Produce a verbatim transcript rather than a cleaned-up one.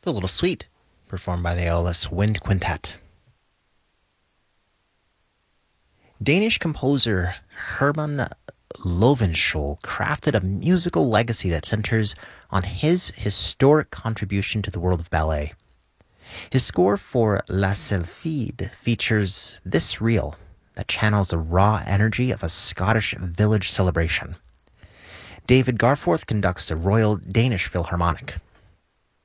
The Little Suite, performed by the Aeolus Wind Quintet. Danish composer Herman Lovenskiold crafted a musical legacy that centers on his historic contribution to the world of ballet. His score for La Sylphide features this reel that channels the raw energy of a Scottish village celebration. David Garforth conducts the Royal Danish Philharmonic.